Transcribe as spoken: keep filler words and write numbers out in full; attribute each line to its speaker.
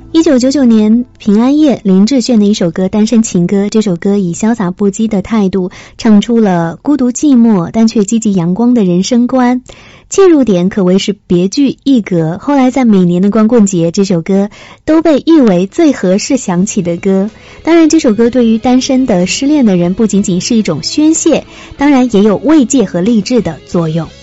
Speaker 1: 一九九九年平安夜，林志炫的一首歌《单身情歌》，这首歌以潇洒不羁的态度唱出了孤独寂寞但却积极阳光的人生观，切入点可谓是别具一格。后来在每年的光棍节，这首歌都被誉为最合适响起的歌。当然，这首歌对于单身的失恋的人不仅仅是一种宣泄，当然也有慰藉和励志的作用。